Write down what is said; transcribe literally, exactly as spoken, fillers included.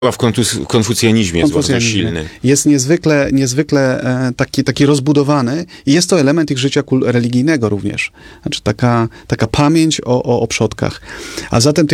w konfus- konfucjanizmie jest bardzo silny. Jest niezwykle, niezwykle e, taki, taki rozbudowany i jest to element ich życia kul- religijnego również. Znaczy taka, taka pamięć o, o, o przodkach. A zatem tych